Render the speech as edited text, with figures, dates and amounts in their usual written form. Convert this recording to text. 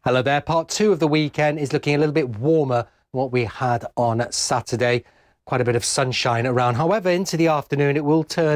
Hello there. Part two of the weekend is looking a little bit warmer than what we had on Saturday. Quite a bit of sunshine around. However, into the afternoon, it will turn